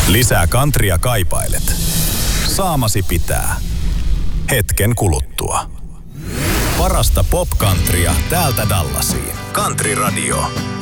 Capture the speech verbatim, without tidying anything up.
Lisää countrya kaipailet. Saamasi pitää. Hetken kuluttua. Parasta pop-countrya täältä Dallasiin. Country Radio.